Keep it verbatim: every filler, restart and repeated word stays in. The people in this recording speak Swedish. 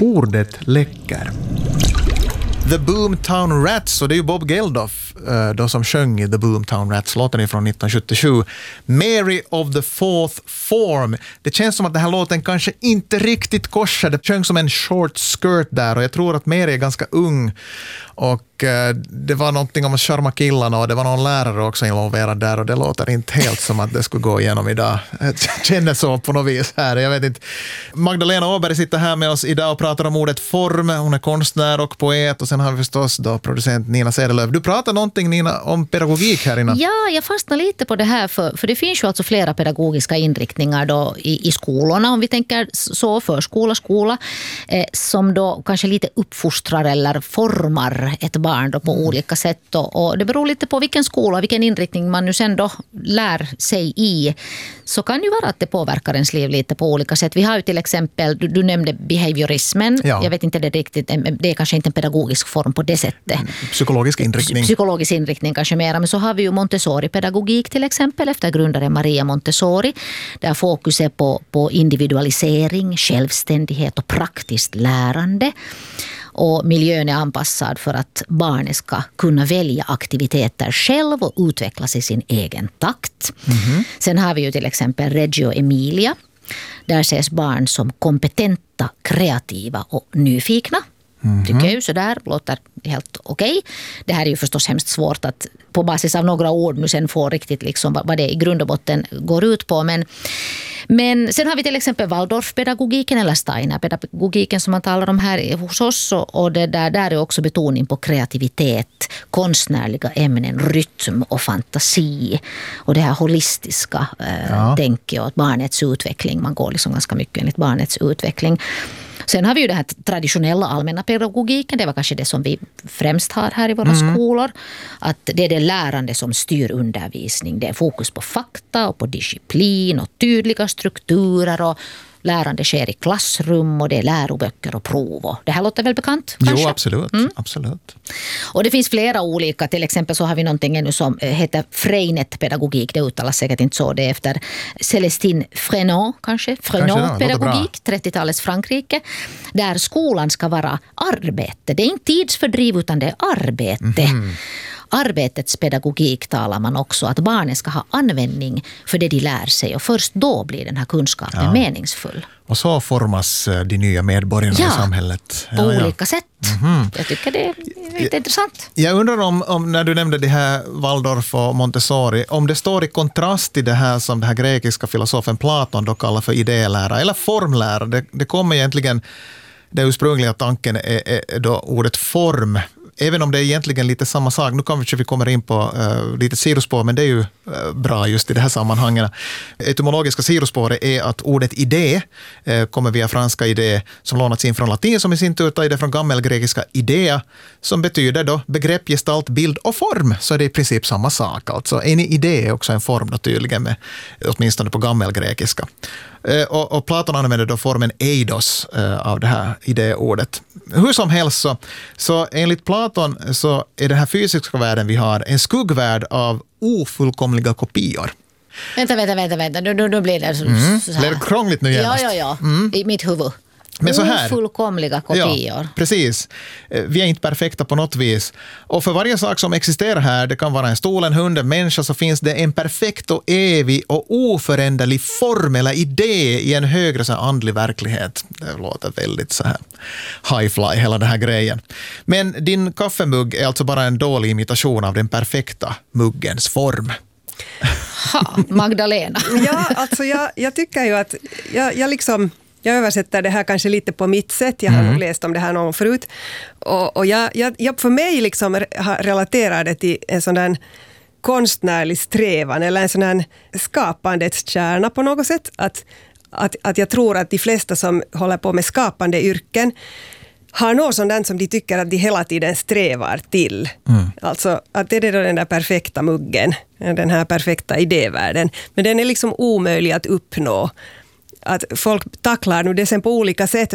Ordet läcker. The Boomtown Rats, och det är ju Bob Geldof då som sjöng i The Boomtown Rats, låten är från nittonhundrasjuttiosju. Mary of the Fourth Form. Det känns som att den här låten kanske inte riktigt korsar. Det sjöng som en short skirt där, och jag tror att Mary är ganska ung. Och eh, det var någonting om att charma killarna, och det var någon lärare också involverad där, och det låter inte helt som att det skulle gå igenom idag. Jag känner så på något vis här. Jag vet inte. Magdalena Åberg sitter här med oss idag och pratar om ordet form. Hon är konstnär och poet, och sen har vi förstås då producent Nina Sedelöv. Du pratar någonting, Nina, om pedagogik här innan. Ja, jag fastnar lite på det här, för, för det finns ju alltså flera pedagogiska inriktningar då i, i skolorna, om vi tänker så, förskola, skola, eh, som då kanske lite uppfostrar eller formar ett barn då på olika sätt. Och, och det beror lite på vilken skola, vilken inriktning man nu sen då lär sig i. Så kan ju vara att det påverkar ens liv lite på olika sätt. Vi har ju till exempel, du, du nämnde behaviorismen. Ja. Jag vet inte det riktigt, det är kanske inte en pedagogisk form på det sättet. Psykologisk inriktning. Psykologisk inriktning kanske mera. Men så har vi ju Montessori-pedagogik till exempel, efter grundaren Maria Montessori. Där fokus är på, på individualisering, självständighet och praktiskt lärande. Och miljön är anpassad för att barnet ska kunna välja aktiviteter själv och utvecklas i sin egen takt. Mm-hmm. Sen har vi ju till exempel Reggio Emilia. Där ses barn som kompetenta, kreativa och nyfikna. Mm-hmm. Tycker jag ju sådär, låter helt okej. Det här är ju förstås hemskt svårt att på basis av några ord nu sen få riktigt liksom vad det i grund och botten går ut på. Men, men sen har vi till exempel Waldorf-pedagogiken eller Steiner-pedagogiken som man talar om här hos oss. Och, och det där, där är också betoning på kreativitet, konstnärliga ämnen, rytm och fantasi. Och det här holistiska eh, ja. tänker jag, att barnets utveckling, man går liksom ganska mycket enligt barnets utveckling. Sen har vi ju den här traditionella allmänna pedagogiken. Det var kanske det som vi främst har här i våra mm. skolor. Att det är det lärande som styr undervisning. Det är fokus på fakta och på disciplin och tydliga strukturer, och lärande sker i klassrum, och det är läroböcker och prov. Och det här låter väl bekant? Kanske? Jo, absolut. Mm. absolut. Och det finns flera olika. Till exempel så har vi någonting ännu som heter Freinet-pedagogik. Det uttalas säkert inte så. Det är efter Célestine Freinet, kanske. Freinet-pedagogik, trettiotalets Frankrike. Där skolan ska vara arbete. Det är inte tidsfördriv, utan det är arbete. Mm. Arbetets pedagogik talar man också, att barnen ska ha användning för det de lär sig, och först då blir den här kunskapen ja. meningsfull. Och så formas de nya medborgarna ja, i samhället. Ja, på olika sätt. Mm-hmm. Jag tycker det är lite intressant. Jag undrar om, om, när du nämnde det här Waldorf och Montessori, om det står i kontrast till det här som den här grekiska filosofen Platon då kallar för idélära eller formlära. Det, det kommer egentligen, den ursprungliga tanken är, är då ordet form. Även om det är egentligen lite samma sak. Nu kanske vi kommer in på uh, lite sidospår, men det är ju uh, bra just i det här sammanhanget. Etymologiska sidospåret är att ordet idé uh, kommer via franska idé, som lånats in från latin, som i sin tur tar det från gammelgrekiska idea, som betyder då begrepp, gestalt, bild och form. Så det är i princip samma sak. Alltså en idé är också en form då, tydligen, med, åtminstone på gammelgrekiska. Uh, och, och Platon använder då formen eidos uh, av det här idéordet. Hur som helst så, så enligt Platon så är den här fysiska världen vi har en skuggvärld av ofullkomliga kopior. Vänta, vänta, vänta, vänta. Nu, nu, nu blir det så, mm. så här. Blir det krångligt nu genast? Ja, ja, ja. Mm. I mitt huvud. Men så här, ofullkomliga kopior. Ja, precis. Vi är inte perfekta på något vis. Och för varje sak som existerar här, det kan vara en stol, en hund, en människa, så finns det en perfekt och evig och oföränderlig form eller idé i en högre så här andlig verklighet. Det låter väldigt så här high-fly, hela den här grejen. Men din kaffemugg är alltså bara en dålig imitation av den perfekta muggens form. Ha, Magdalena. Ja, alltså jag, jag tycker ju att jag, jag liksom... Jag översätter det här kanske lite på mitt sätt. Jag har mm. nog läst om det här någon förut. Och, och jag, jag, jag för mig liksom relaterar det till en sån där konstnärlig strävan eller en sån här skapandets kärna på något sätt. Att, att, att jag tror att de flesta som håller på med skapande yrken har något sådant som de tycker att de hela tiden strävar till. Mm. Alltså att det är då den där perfekta muggen, den här perfekta idévärlden. Men den är liksom omöjlig att uppnå. Att folk tacklar nu det sen på olika sätt.